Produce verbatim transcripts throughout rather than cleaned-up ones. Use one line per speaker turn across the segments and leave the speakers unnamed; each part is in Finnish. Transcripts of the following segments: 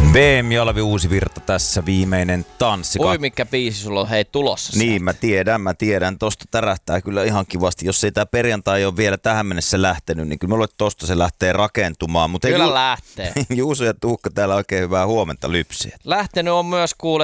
B M ja Olavi Uusivirta tässä, viimeinen tanssi.
Oi, mikä biisi sulla on hei tulossa sieltä.
Niin, mä tiedän, mä tiedän. Tosta tärähtää kyllä ihan kivasti. Jos ei tää perjantai ole vielä tähän mennessä lähtenyt, niin kyllä mä luulen, että tosta se lähtee rakentumaan. Mutta
kyllä
Ju-
lähtee.
Juuso ja Tuukka täällä oikein hyvää huomenta lypsiä.
Lähtenyt on myös kuule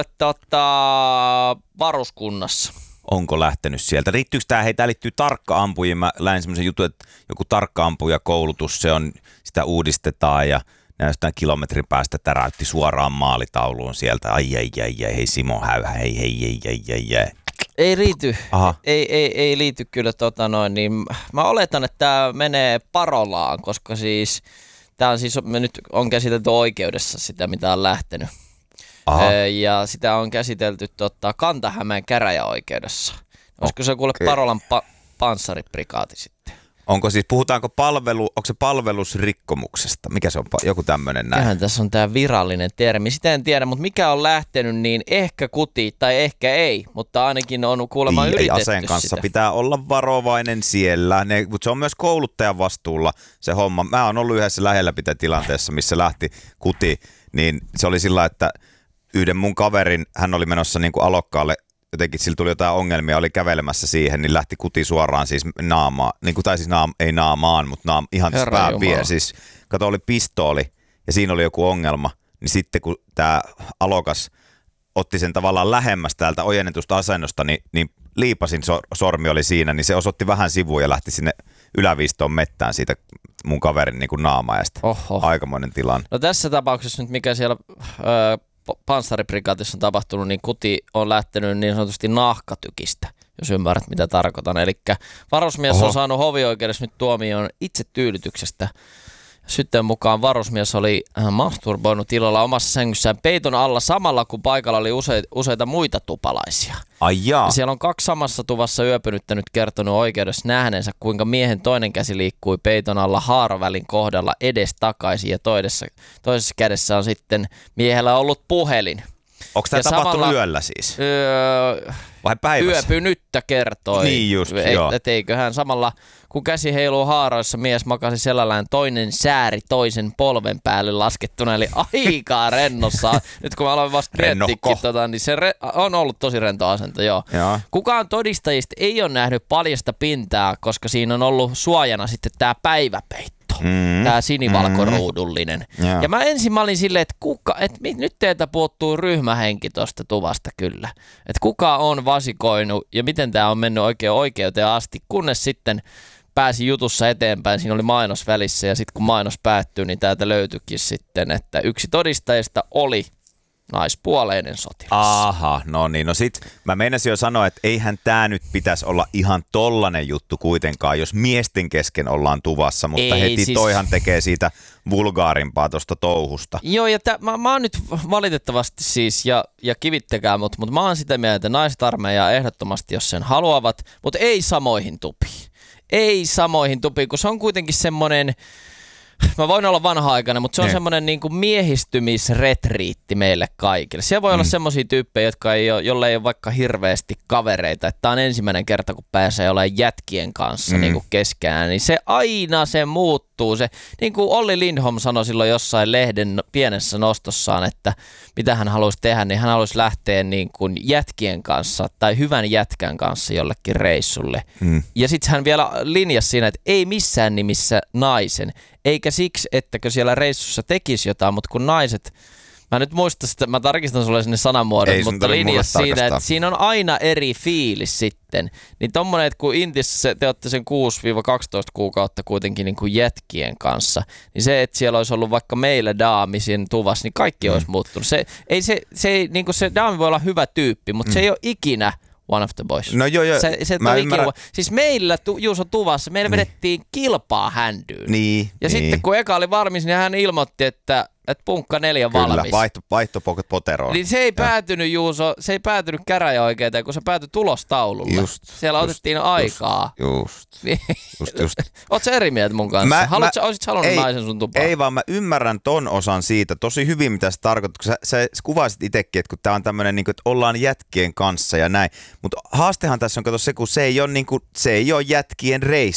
tota, varuskunnassa.
Onko lähtenyt sieltä? Riittyykö tää, hei tää liittyy tarkka-ampujiin. Mä lähdin semmoisen jutun, että joku tarkka-ampujakoulutus, se on, sitä uudistetaan ja näistä kilometrin päästä täräytti suoraan maalitauluun sieltä. Ai, ai, ai, ai, hei Simo Häyhä, hei, hei, hei, hei, hei, hei.
Ei liity,
Aha.
ei, ei, ei liity kyllä tota noin, niin mä oletan, että tää menee Parolaan, koska siis tää on siis, me nyt on käsitelty oikeudessa sitä, mitä on lähtenyt.
Aha.
Ja sitä on käsitelty tota, Kanta-Hämeen käräjäoikeudessa. Olisiko se kuule Parolan pa- panssariprikaati sitten?
Onko siis, puhutaanko palvelu, onko se palvelusrikkomuksesta? Mikä se on, joku tämmöinen näin?
Tähän tässä on tää virallinen termi. Sitä en tiedä, mutta mikä on lähtenyt, niin ehkä kuti tai ehkä ei, mutta ainakin on kuulemma
niin,
yritetty
aseen kanssa
sitä.
pitää olla varovainen siellä, ne, mutta se on myös kouluttajan vastuulla se homma. Mä oon ollut yhdessä lähelläpitätilanteessa, missä lähti kuti, niin se oli sillä, että yhden mun kaverin, hän oli menossa niin kuin alokkaalle, jotenkin sillä tuli jotain ongelmia, oli kävelemässä siihen, niin lähti kuti suoraan siis naamaan, niin kuin, tai siis naam, ei naamaan, mutta naam, ihan pää vie. Siis, kato, oli pistooli ja siinä oli joku ongelma, niin sitten kun tämä alokas otti sen tavallaan lähemmäs täältä ojennetusta asennosta, niin, niin liipasin so, sormi oli siinä, niin se osoitti vähän sivuun ja lähti sinne yläviistoon mettään siitä mun kaverin niin kuin naamaajasta.
Oho.
Aikamoinen tilanne.
No tässä tapauksessa nyt mikä siellä öö, panssariprikaatissa on tapahtunut, niin kuti on lähtenyt niin sanotusti nahkatykistä, jos ymmärrät mitä tarkoitan. Eli varusmies Oho. on saanut hovioikeudessa nyt tuomioon itsetyydytyksestä. Sitten mukaan varusmies oli masturboinut illalla omassa sängyssään peiton alla samalla, kun paikalla oli useita, useita muita tupalaisia.
Ai jaa.
Siellä on kaksi samassa tuvassa yöpynyttä nyt kertonut oikeudessa nähneensä, kuinka miehen toinen käsi liikkui peiton alla haaravälin kohdalla edes takaisin ja toisessa, toisessa kädessä on sitten miehellä ollut puhelin.
Onko tämä tapahtunut samalla, yöllä siis?
Öö,
Vai päivässä?
Yöpynyttä kertoi.
Niin just,
et,
joo.
Et eiköhän samalla, kun käsi heiluu haaroissa, mies makasi sellainen toinen sääri toisen polven päälle laskettuna, eli aika rennossa. Nyt kun mä aloin vasta miettiäkin, tota, niin se re- on ollut tosi rento asento, joo. joo. Kukaan todistajista ei ole nähnyt paljasta pintaa, koska siinä on ollut suojana sitten tämä päiväpeitto. Mm, tämä sinivalkoruudullinen. Mm, yeah. Ja mä ensin mä olin silleen, että kuka, et nyt teiltä puuttuu ryhmähenki tuosta tuvasta kyllä. Että kuka on vasikoinut ja miten tämä on mennyt oikein oikeuteen asti, kunnes sitten pääsi jutussa eteenpäin. Siinä oli mainos välissä ja sitten kun mainos päättyi, niin täältä löytyikin sitten, että yksi todistajista oli naispuoleinen sotilas.
Aha, no niin. No sit mä meinasin jo sanoa, että eihän tää nyt pitäisi olla ihan tollanen juttu kuitenkaan, jos miesten kesken ollaan tuvassa, mutta ei, heti siis toihan tekee siitä vulgaarimpaa tosta touhusta.
Joo, ja tä, mä, mä oon nyt valitettavasti siis, ja, ja kivittäkää mut, mutta mä oon sitä mieltä, että naisarmeijaa ehdottomasti, jos sen haluavat, mutta ei samoihin tupiin. Ei samoihin tupiin, kun se on kuitenkin semmonen, mä voin olla vanha-aikainen, mutta se on ne. semmoinen niin kuin miehistymisretriitti meille kaikille. Siellä voi mm. olla semmoisia tyyppejä, jotka ei ole, jolle ei ole vaikka hirveästi kavereita. Tämä on ensimmäinen kerta, kun pääsee olemaan jätkien kanssa mm. niin kuin keskään. Niin se aina se muuttuu. Se, niin kuin Olli Lindholm sanoi silloin jossain lehden pienessä nostossaan, että mitä hän haluaisi tehdä, niin hän haluaisi lähteä niin kuin jätkien kanssa tai hyvän jätkän kanssa jollekin reissulle. Mm. Ja sitten hän vielä linjasi siinä, että ei missään nimissä naisen. Eikä siksi, ettäkö siellä reissussa tekisi jotain, mutta kun naiset, mä nyt muistan sitä, mä tarkistan sulle sinne sanamuodon, ei, mutta linjassa siinä, että siinä on aina eri fiilis sitten. Niin tommonen, että kun Intissä te olette sen kuusi kaksitoista kuukautta kuitenkin niin kuin jätkien kanssa, niin se, että siellä olisi ollut vaikka meillä daami siinä tuvassa, niin kaikki mm. olisi muuttunut. Se, ei se, se, ei, niin kuin se daami voi olla hyvä tyyppi, mutta mm. se ei ole ikinä one of the boys.
No joo, joo.
Se, se mä ymmärrän. Siis meillä tu, Juuso tuvassa, meillä niin. vedettiin kilpaa händyyn.
Niin,
ja
niin.
sitten kun eka oli valmis, niin hän ilmoitti, että, että punkka neljä
Kyllä,
valmis.
Kyllä, vaihto, vaihto poteroon.
Niin se ei ja. päätynyt, Juuso, se ei päätynyt käräjäoikeuteen, kun se päätyi tulostaululle. Just, Siellä just, otettiin just, aikaa.
Just, just, just.
Ootko sä eri mieltä mun kanssa? Mä, Haluatko, mä, olisitko halunnut ei, naisen sun tupaan?
Ei vaan, mä ymmärrän ton osan siitä tosi hyvin, mitä se tarkoittaa. Sä, sä kuvasit itsekin, että kun tää on tämmönen, niin kuin, että ollaan jätkien kanssa ja näin. Mutta haastehan tässä on, kato se, kun se ei ole, niin kuin, se ei ole jätkien reissu.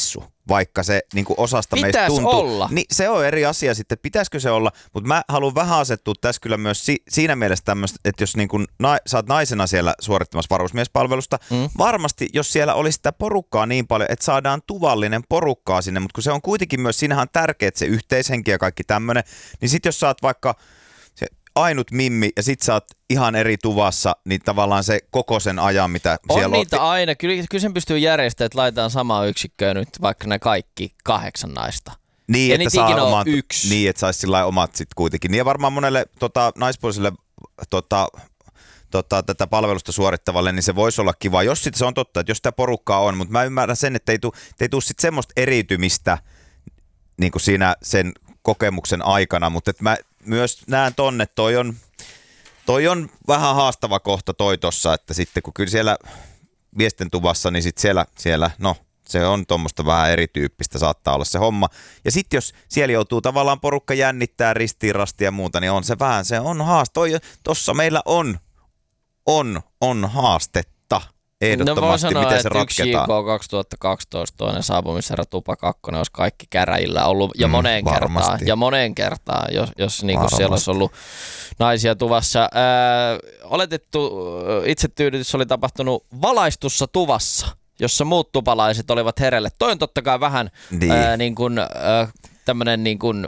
vaikka se niin kuin osasta
Pitäis
meistä tuntuu.
olla.
Niin, se on eri asia sitten, pitäisikö se olla, mutta mä haluan vähän asettua tässä kyllä myös si- siinä mielessä tämmöistä, että jos niin kuin na- sä oot naisena siellä suorittamassa varusmiespalvelusta, mm. varmasti jos siellä olisi sitä porukkaa niin paljon, että saadaan tuvallinen porukkaa sinne, mutta kun se on kuitenkin myös, siinähän on tärkeää se yhteishenki ja kaikki tämmöinen, niin sitten jos sä oot vaikka se ainut mimmi ja sit sä oot ihan eri tuvassa, niin tavallaan se koko sen ajan, mitä
on
siellä on.
niitä aina. Kyllä, kyllä sen pystyy järjestämään, että laitetaan samaan yksikköön nyt vaikka ne kaikki kahdeksan naista.
Niin,
ja
että
niitä
saa
ikinä
omat,
on yksi.
niin, että saisi sillä omat sitten kuitenkin. Niin ja varmaan monelle tota, naispuoliselle tota, tota, tätä palvelusta suorittavalle, niin se voisi olla kiva. Jos sitten se on totta, että jos sitä porukkaa on, mutta mä ymmärrän sen, että ei tule tuu sitten semmoista eriytymistä niin kuin siinä sen kokemuksen aikana, mutta mä myös näen tonne, toi on, toi on vähän haastava kohta toi tossa, että sitten kun kyllä siellä miesten tuvassa, niin sitten siellä, siellä, no se on tuommoista vähän erityyppistä, saattaa olla se homma. Ja sitten jos siellä joutuu tavallaan porukka jännittää ristiin, rastia ja muuta, niin on se vähän, se on haaste. Tossa meillä on, on, on haastetta ehdottomasti,
no voi sanoa,
miten se
että yksi J
ratketaan.
K kaksituhattakaksitoista toinen saapumisherra Tupa kakkonen olisi kaikki käräjillä ollut ja
Mm,
moneen
varmasti.
kertaan. Ja moneen kertaan, jos, jos niin kuin siellä olisi ollut naisia tuvassa. Ää, oletettu itsetyydytys oli tapahtunut valaistussa tuvassa, jossa muut tupalaiset olivat hereille. Toi on totta kai vähän
Niin.
ää, niin kuin, ää, tämmönen niin kuin,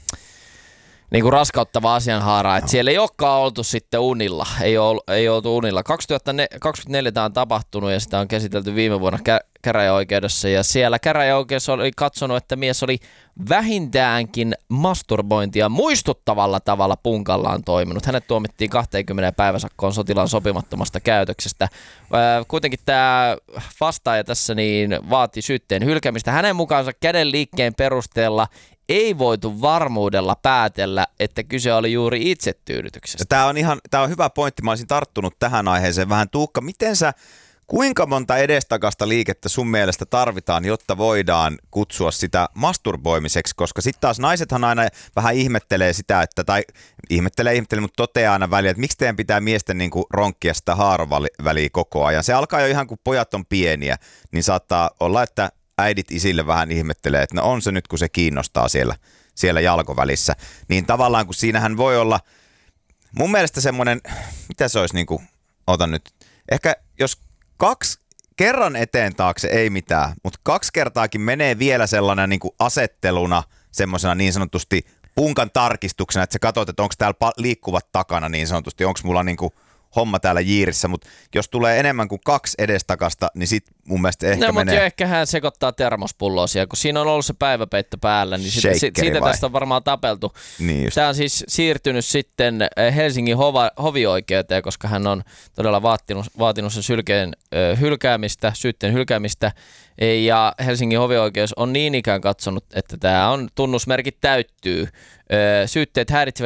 niin kuin raskauttava asianhaara, että siellä ei olekaan oltu sitten unilla, ei, ol, ei oltu unilla. kaksituhattakaksikymmentäneljä tämä on tapahtunut ja sitä on käsitelty viime vuonna kä- käräjäoikeudessa ja siellä käräjäoikeus oli katsonut, että mies oli vähintäänkin masturbointia muistuttavalla tavalla punkallaan toiminut. Hänet tuomittiin kaksikymmentä päiväsakkoon sotilaan sopimattomasta käytöksestä. Kuitenkin tämä vastaaja tässä niin vaati syytteen hylkäämistä. Hänen mukaansa käden liikkeen perusteella ei voitu varmuudella päätellä, että kyse oli juuri itsetyydytyksestä.
Tämä on ihan, tämä on hyvä pointti. Mä olisin tarttunut tähän aiheeseen vähän. Tuukka, miten sä, kuinka monta edestakasta liikettä sun mielestä tarvitaan, jotta voidaan kutsua sitä masturboimiseksi? Koska sitten taas naisethan aina vähän ihmettelee sitä, että, tai ihmettelee, ihmettelee, mutta toteaa aina väliin, että miksi teidän pitää miesten niin kuin ronkkia sitä haaroväliä koko ajan. Se alkaa jo ihan kun pojat on pieniä, niin saattaa olla, että äidit isille vähän ihmettelee, että no on se nyt, kun se kiinnostaa siellä, siellä jalkovälissä. Niin tavallaan, kun siinähän voi olla, mun mielestä semmoinen, mitä se olisi niin kuin, otan nyt, ehkä jos kaksi, kerran eteen taakse ei mitään, mutta kaksi kertaakin menee vielä sellainen niin kuin asetteluna, semmoisena niin sanotusti punkan tarkistuksena, että sä katsot, että onko täällä liikkuvat takana niin sanotusti, onko mulla niin kuin homma täällä jiirissä, mutta jos tulee enemmän kuin kaksi edestakasta, niin sit mun mielestä ehkä
no,
menee.
mutta ehkä hän sekoittaa termospulloa siellä, kun siinä on ollut se päiväpeitto päällä, niin sit, sit, siitä
vai?
tästä on varmaan tapeltu.
Niin
Tämä on siis siirtynyt sitten Helsingin hova, hovioikeuteen, koska hän on todella vaatinut, vaatinut sen sylkeen ö, hylkäämistä, syytteen hylkäämistä, ja Helsingin hovioikeus on niin ikään katsonut, että tämä on tunnusmerkit täyttyy. Ö, syytteet häiritsevät